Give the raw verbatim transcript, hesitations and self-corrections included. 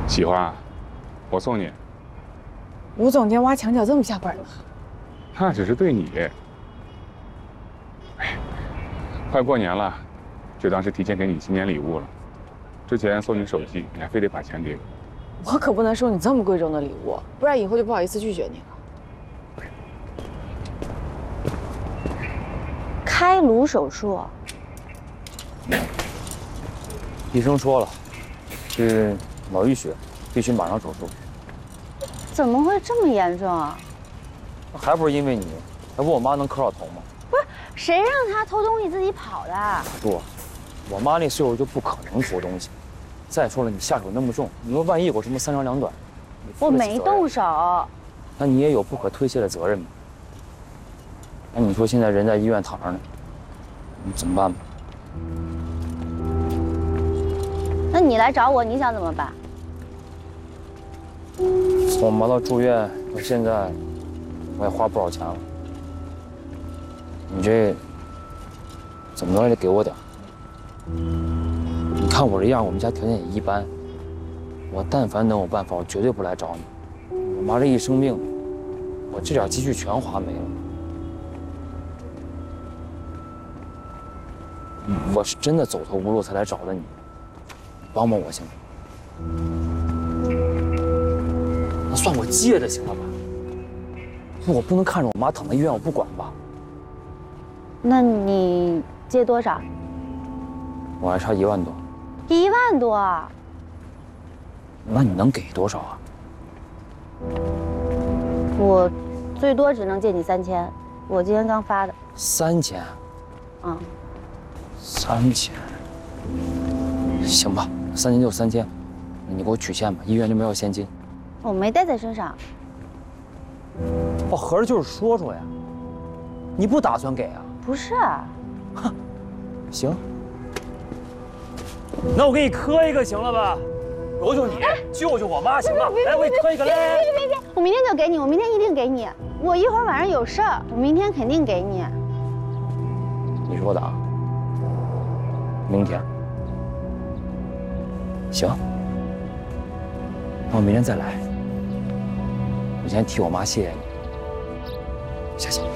喜欢，我送你。 吴总监挖墙脚这么下本了？ 那只是对你。哎，快过年了，就当是提前给你新年礼物了。之前送你手机，你还非得把钱给我。 我可不能收你这么贵重的礼物，不然以后就不好意思拒绝你了。 开颅手术， 医生说了，是脑溢血，必须马上手术。 怎么会这么严重啊？ 还不是因为你，要不我妈能磕到头吗？ 不是，谁让她偷东西自己跑的？ 不，我妈那岁数就不可能偷东西。再说了，你下手那么重，你说万一有什么三长两短， 我没动手。 那你也有不可推卸的责任嘛。那你说现在人在医院躺着呢，你怎么办吧？ 那你来找我，你想怎么办？ 从我妈到住院到现在，我也花不少钱了。你这怎么着也得给我点。你看我这样，我们家条件也一般。我但凡能有办法，我绝对不来找你。我妈这一生病，我这点积蓄全花没了。我是真的走投无路才来找的你，帮帮我行吗？那算我借的行了吧？我不能看着我妈躺在医院我不管吧？ 那你借多少？ 我还差一万多。 一万多啊？ 那你能给多少啊？ 我最多只能借你三千，我今天刚发的。 三千？ 嗯。 三千？行吧，三千就三千，你给我取现吧，医院这边要现金。 我没带在身上。 我合着就是说说呀，你不打算给啊？ 不是啊。 哼，行。那我给你磕一个行了吧？求求你，救救我妈行吗？来，我给你磕一个，来来来。 别别别！我明天就给你，我明天一定给你。我一会儿晚上有事儿，我明天肯定给你。 你说的啊？明天。行。那我明天再来。我先替我妈谢谢你，谢谢。